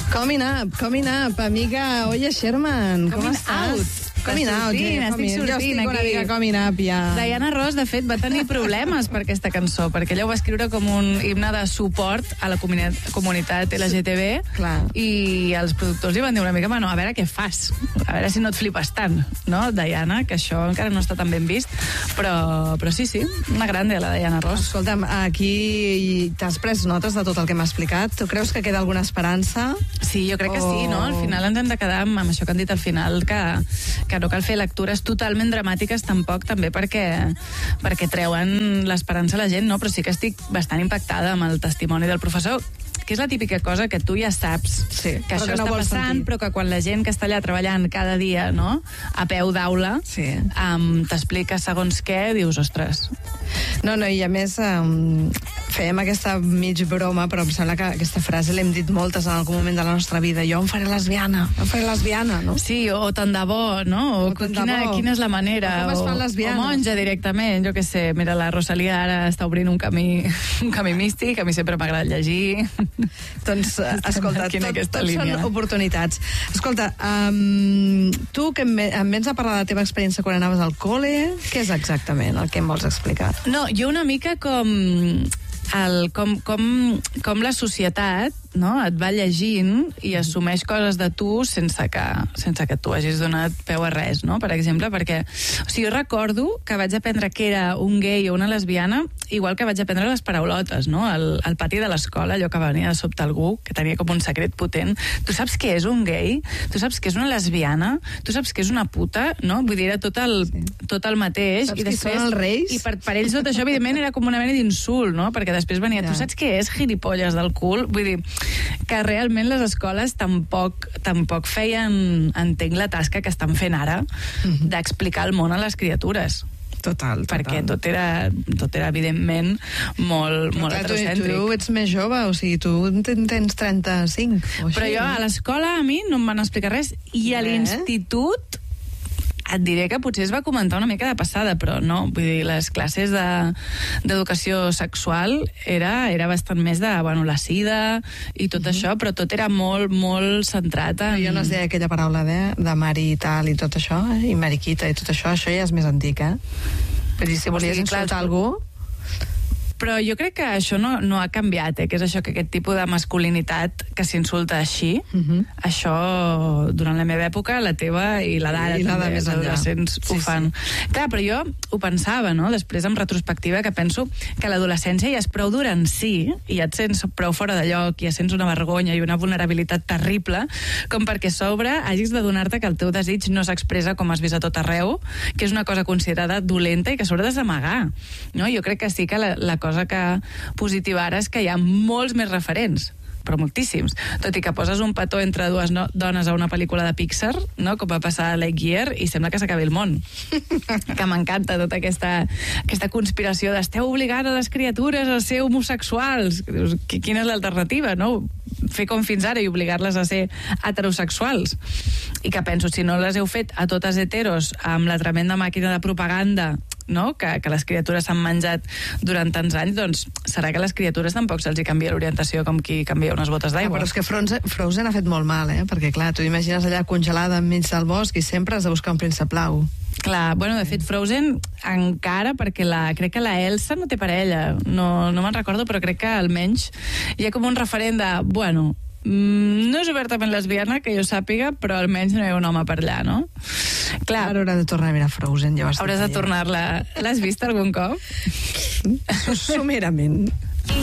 Coming up, amiga. Oye, Sherman, com estàs? Coming out, estic sortint jo estic una aquí. mica coming up, ja. Diana Ross, de fet, va tenir problemes per aquesta cançó, perquè ella ho va escriure com un himne de suport a la comunitat LGTB, Clar. i els productors li van dir una mica, bueno, a veure què fas, a veure si no et flipes tant, no, Diana, que això encara no està tan ben vist, però sí, una grande, la Diana Ross. Escolta'm, aquí t'has pres notes de tot el que m'ha explicat? Tu creus que queda alguna esperança? Sí, jo crec que sí, no? Al final ens hem de quedar amb això que han dit al final, que no cal fer lectures totalment dramàtiques tampoc, també perquè treuen l'esperança a la gent, no? Però sí que estic bastant impactada amb el testimoni del professor, que és la típica cosa que tu ja saps que això està passant, però que quan la gent que està allà treballant cada dia, no?, a peu d'aula, t'explica segons què, dius, ostres. No, i a més fèiem aquesta mig broma, però em sembla que aquesta frase l'hem dit moltes en algun moment de la nostra vida. Jo em faré lesbiana, no? Sí, o tant de bo, no? O quina és la manera? O com es fan lesbianes? O monja directament, jo què sé. Mira, la Rosalia ara està obrint un camí místic, a mi sempre m'agrada llegir. Doncs, escolta, tot són oportunitats. Escolta, tu que em vens a parlar de la teva experiència quan anaves al col·le, què és exactament el que em vols explicar? No, jo una mica com la societat, no?, et va llegint i assumeix coses de tu sense que tu hagis donat peu a res, no?, per exemple, perquè jo recordo que vaig aprendre que era un gay o una lesbiana igual que vaig aprendre les paraulotes, no?, al pati de l'escola, allò que venia de sobte algú que tenia com un secret potent. Tu saps què és un gay? Tu saps què és una lesbiana? Tu saps què és una puta? No? Vull dir, era tot el mateix. Saps qui són els reis? I per ells tot això, evidentment, era com una mena d'insult, no?, perquè després venia, tu saps què és gilipolles del cul? Vull dir, que realment les escoles tampoc feien, entenc, la tasca que estan fent ara d'explicar el món a les criatures. Total. Perquè tot era evidentment molt heterocèntric. Tu ets més jove, o sigui, tu tens 35. Però jo a l'escola a mi no em van explicar res, i a l'institut et diré que potser es va comentar una mica de passada, però no, vull dir, les classes d'educació sexual era bastant més de, la sida i tot això, però tot era molt, molt centrat en... Jo no es deia aquella paraula de mari i tal i tot això, i mariquita i tot això ja és més antic, Però si volies insultar algú... Però jo crec que això no ha canviat, que és això, que aquest tipus de masculinitat que s'insulta així, això durant la meva època, la teva i la d'ara també, els adolescents ho fan. Clar, però jo ho pensava, no?, després en retrospectiva, que penso que l'adolescència ja és prou dura en si, i ja et sents prou fora de lloc, i ja sents una vergonya i una vulnerabilitat terrible, com perquè a sobre hagis de donar-te que el teu desig no s'expressa com has vist a tot arreu, que és una cosa considerada dolenta i que a sobre has d'amagar, no? Jo crec que sí que la cosa que positiva ara és que hi ha molts més referents, però moltíssims. Tot i que poses un petó entre dues dones a una pel·lícula de Pixar, no?, com va passar a Lightyear, i sembla que s'acabi el món. Que m'encanta tota aquesta conspiració d'esteu obligant a les criatures a ser homosexuals. Quina és l'alternativa, no? Fer com fins ara i obligar-les a ser heterosexuals. I que penso, si no les heu fet a totes heteros amb la tremenda màquina de propaganda, no?, que les criatures s'han menjat durant tants anys, doncs serà que a les criatures tampoc se'ls hi canvia l'orientació com qui canvia unes botes d'aigua. Però és que Frozen ha fet molt mal, perquè clar, tu imagines allà congelada enmig del bosc i sempre has de buscar un príncep blau. Clar, de fet Frozen encara, perquè crec que la Elsa no té parella, no me'n recordo, però crec que almenys hi ha com un referent de, no és obertament lesbiana, que jo sàpiga, però almenys no hi ha un home per allà, no? Clar, ara haurà de tornar a mirar Frozen. Hauràs de tornar-la. L'has vist algun cop? Somerament.